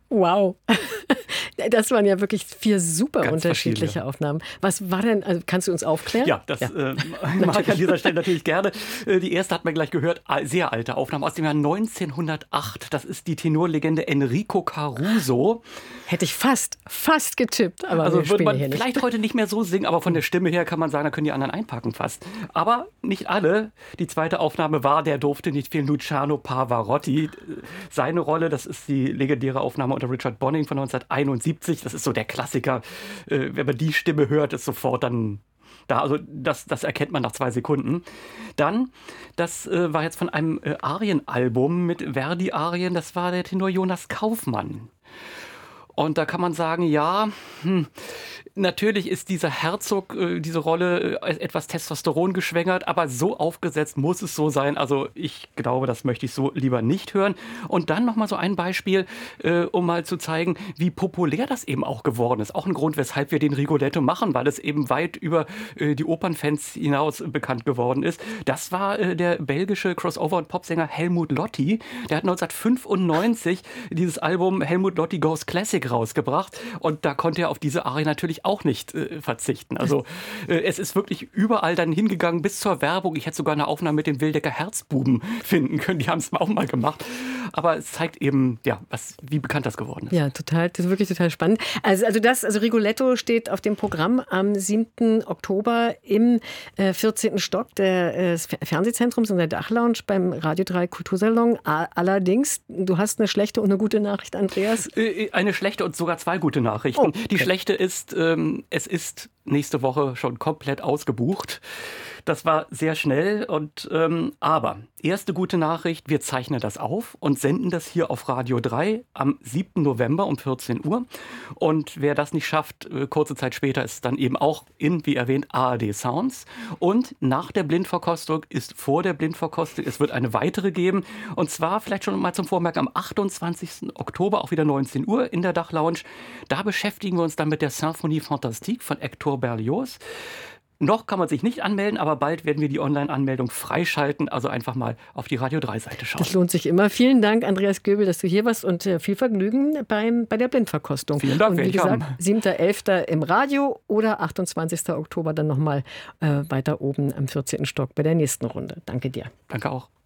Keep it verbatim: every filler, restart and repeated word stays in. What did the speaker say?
Wow. Das waren ja wirklich vier super Ganz unterschiedliche Aufnahmen. Was war denn, also kannst du uns aufklären? Ja, das ja. Äh, mag ich an dieser Stelle natürlich gerne. Äh, die erste hat man gleich gehört, sehr alte Aufnahme aus dem Jahr neunzehnhundertacht. Das ist die Tenorlegende Enrico Caruso. Hätte ich fast, fast getippt. Aber also würde man hier vielleicht nicht. heute nicht mehr so singen, aber von der Stimme her kann man sagen, da können die anderen einpacken fast. Aber nicht alle. Die zweite Aufnahme war, der durfte nicht fehlen, Luciano Pavarotti. Seine Rolle, das ist die legendäre Aufnahme unter Richard Bonning von neunzehnhunderteinundsiebzig. Das ist so der Klassiker. Äh, wenn man die Stimme hört, ist sofort dann da. Also das, das erkennt man nach zwei Sekunden. Dann, das äh, war jetzt von einem äh, Arienalbum mit Verdi-Arien. Das war der Tenor Jonas Kaufmann. Und da kann man sagen, ja, hm, natürlich ist dieser Herzog, äh, diese Rolle äh, etwas Testosteron geschwängert, aber so aufgesetzt muss es so sein. Also ich glaube, das möchte ich so lieber nicht hören. Und dann nochmal so ein Beispiel, äh, um mal zu zeigen, wie populär das eben auch geworden ist. Auch ein Grund, weshalb wir den Rigoletto machen, weil es eben weit über äh, die Opernfans hinaus bekannt geworden ist. Das war äh, der belgische Crossover- und Popsänger Helmut Lotti. Der hat neunzehnhundertfünfundneunzig dieses Album Helmut Lotti Goes Classic rausgebracht und da konnte er auf diese Arie natürlich auch nicht äh, verzichten. Also äh, es ist wirklich überall dann hingegangen bis zur Werbung. Ich hätte sogar eine Aufnahme mit den Wildecker Herzbuben finden können. Die haben es auch mal gemacht. Aber es zeigt eben, ja, was, wie bekannt das geworden ist. Ja, total. Das ist wirklich total spannend. Also, also das, also Rigoletto steht auf dem Programm am siebten Oktober im äh, vierzehnten Stock des äh, Fernsehzentrums in der Dachlounge beim Radio drei Kultursalon. Allerdings, du hast eine schlechte und eine gute Nachricht, Andreas. Äh, eine schlechte und sogar zwei gute Nachrichten. Oh, okay. Die schlechte ist, ähm, es ist nächste Woche schon komplett ausgebucht. Das war sehr schnell. Und ähm, aber erste gute Nachricht, wir zeichnen das auf und senden das hier auf Radio drei am siebten November um vierzehn Uhr. Und wer das nicht schafft, äh, kurze Zeit später ist dann eben auch in, wie erwähnt, A R D Sounds. Und nach der Blindverkostung ist vor der Blindverkostung, es wird eine weitere geben. Und zwar vielleicht schon mal zum Vormerken am achtundzwanzigsten Oktober, auch wieder neunzehn Uhr in der Dachlounge. Da beschäftigen wir uns dann mit der Symphonie Fantastique von Hector Berlioz. Noch kann man sich nicht anmelden, aber bald werden wir die Online-Anmeldung freischalten. Also einfach mal auf die Radio drei Seite schauen. Das lohnt sich immer. Vielen Dank, Andreas Göbel, dass du hier warst und viel Vergnügen beim, bei der Blindverkostung. Vielen Dank, und wie gesagt, siebter elfter im Radio oder achtundzwanzigsten Oktober dann nochmal äh, weiter oben am vierzehnten Stock bei der nächsten Runde. Danke dir. Danke auch.